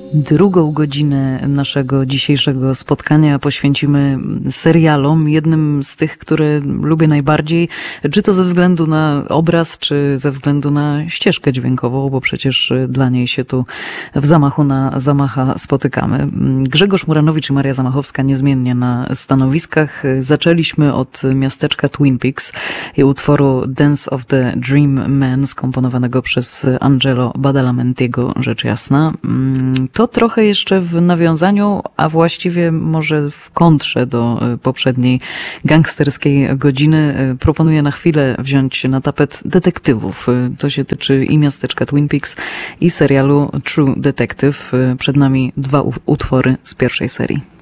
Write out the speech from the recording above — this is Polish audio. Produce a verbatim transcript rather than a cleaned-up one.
Drugą godzinę naszego dzisiejszego spotkania poświęcimy serialom, jednym z tych, które lubię najbardziej, czy to ze względu na obraz, czy ze względu na ścieżkę dźwiękową, bo przecież dla niej się tu w zamachu na zamacha spotykamy. Grzegorz Muranowicz i Maria Zamachowska niezmiennie na stanowiskach. Zaczęliśmy od miasteczka Twin Peaks i utworu Dance of the Dream Man, skomponowanego przez Angelo Badalamentiego, rzecz jasna. To trochę jeszcze w nawiązaniu, a właściwie może w kontrze do poprzedniej gangsterskiej godziny proponuję na chwilę wziąć na tapet detektywów. To się tyczy i miasteczka Twin Peaks, i serialu True Detective. Przed nami dwa utwory z pierwszej serii.